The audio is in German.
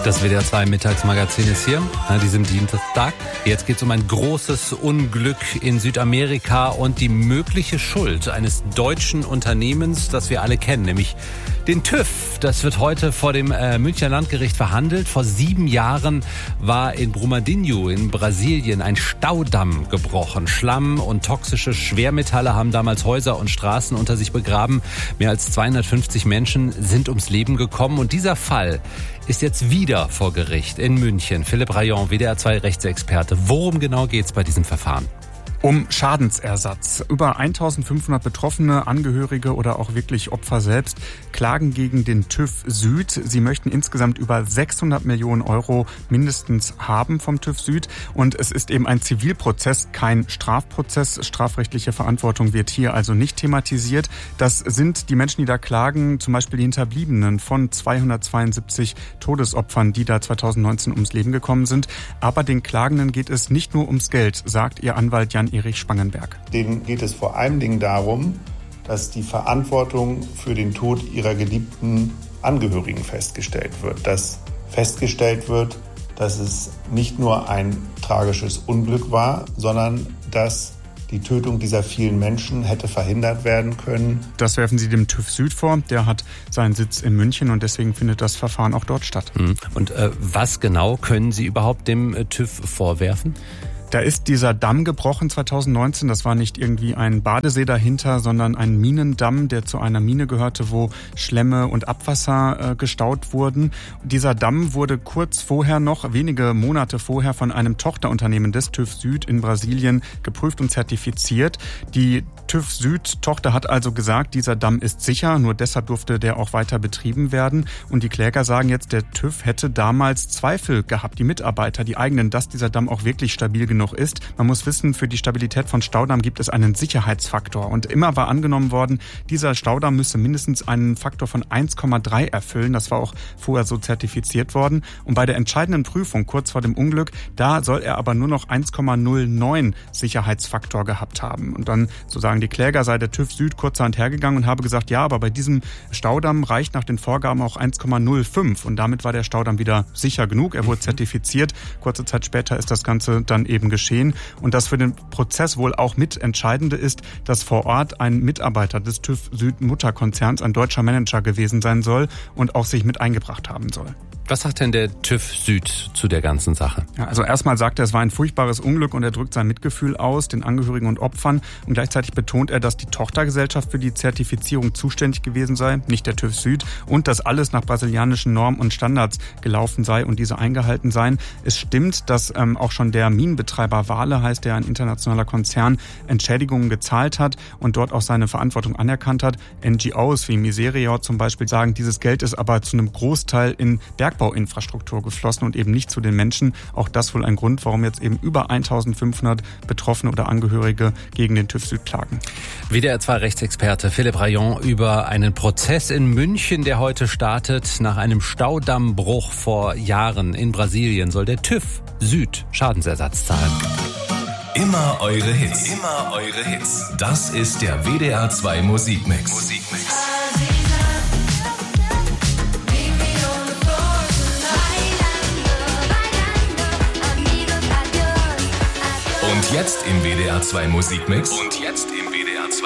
Das WDR 2 Mittagsmagazin ist hier an diesem Dienstag. Jetzt geht es um ein großes Unglück in Südamerika und die mögliche Schuld eines deutschen Unternehmens, das wir alle kennen, nämlich den TÜV. Das wird heute vor dem Münchner Landgericht verhandelt. Vor 7 Jahren war in Brumadinho in Brasilien ein Staudamm gebrochen. Schlamm und toxische Schwermetalle haben damals Häuser und Straßen unter sich begraben. Mehr als 250 Menschen sind ums Leben gekommen. Und dieser Fall ist jetzt wieder vor Gericht in München. Philipp Rayon, WDR 2 Rechtsexperte. Worum genau geht es bei diesem Verfahren? Um Schadensersatz. Über 1500 Betroffene, Angehörige oder auch wirklich Opfer selbst klagen gegen den TÜV Süd. Sie möchten insgesamt über 600 Millionen Euro mindestens haben vom TÜV Süd. Und es ist eben ein Zivilprozess, kein Strafprozess. Strafrechtliche Verantwortung wird hier also nicht thematisiert. Das sind die Menschen, die da klagen, zum Beispiel die Hinterbliebenen von 272 Todesopfern, die da 2019 ums Leben gekommen sind. Aber den Klagenden geht es nicht nur ums Geld, sagt ihr Anwalt Jan-Erich Spangenberg. Denen geht es vor allen Dingen darum, dass die Verantwortung für den Tod ihrer geliebten Angehörigen festgestellt wird. Dass festgestellt wird, dass es nicht nur ein tragisches Unglück war, sondern dass die Tötung dieser vielen Menschen hätte verhindert werden können. Das werfen sie dem TÜV Süd vor. Der hat seinen Sitz in München und deswegen findet das Verfahren auch dort statt. Und was genau können Sie überhaupt dem TÜV vorwerfen? Da ist dieser Damm gebrochen 2019. Das war nicht irgendwie ein Badesee dahinter, sondern ein Minendamm, der zu einer Mine gehörte, wo Schlemme und Abwasser gestaut wurden. Dieser Damm wurde kurz vorher noch, wenige Monate vorher, von einem Tochterunternehmen des TÜV Süd in Brasilien geprüft und zertifiziert. Die TÜV Süd-Tochter hat also gesagt, dieser Damm ist sicher, nur deshalb durfte der auch weiter betrieben werden. Und die Kläger sagen jetzt, der TÜV hätte damals Zweifel gehabt, die Mitarbeiter, die eigenen, dass dieser Damm auch wirklich stabil genug ist. Man muss wissen, für die Stabilität von Staudamm gibt es einen Sicherheitsfaktor. Und immer war angenommen worden, dieser Staudamm müsse mindestens einen Faktor von 1,3 erfüllen. Das war auch vorher so zertifiziert worden. Und bei der entscheidenden Prüfung, kurz vor dem Unglück, da soll er aber nur noch 1,09 Sicherheitsfaktor gehabt haben. Und dann, so sagen die Kläger, sei der TÜV Süd kurzerhand hergegangen und habe gesagt, ja, aber bei diesem Staudamm reicht nach den Vorgaben auch 1,05. Und damit war der Staudamm wieder sicher genug. Er wurde zertifiziert. Kurze Zeit später ist das Ganze dann eben geschehen. Und das für den Prozess wohl auch mitentscheidende ist, dass vor Ort ein Mitarbeiter des TÜV Süd Mutterkonzerns, ein deutscher Manager gewesen sein soll und auch sich mit eingebracht haben soll. Was sagt denn der TÜV Süd zu der ganzen Sache? Ja, also erstmal sagt er, es war ein furchtbares Unglück und er drückt sein Mitgefühl aus, den Angehörigen und Opfern. Und gleichzeitig betont er, dass die Tochtergesellschaft für die Zertifizierung zuständig gewesen sei, nicht der TÜV Süd, und dass alles nach brasilianischen Normen und Standards gelaufen sei und diese eingehalten seien. Es stimmt, dass auch schon der Minenbetreiber Vale, heißt der, ein internationaler Konzern, Entschädigungen gezahlt hat und dort auch seine Verantwortung anerkannt hat. NGOs wie Miseria zum Beispiel sagen, dieses Geld ist aber zu einem Großteil in Bergbauinfrastruktur geflossen und eben nicht zu den Menschen. Auch das wohl ein Grund, warum jetzt eben über 1500 Betroffene oder Angehörige gegen den TÜV Süd klagen. WDR 2 Rechtsexperte Philipp Rayon über einen Prozess in München, der heute startet. Nach einem Staudammbruch vor Jahren in Brasilien soll der TÜV Süd Schadensersatz zahlen. Immer eure Hits. Immer eure Hits. Das ist der WDR 2 Musikmix. Und jetzt im WDR 2 Musikmix.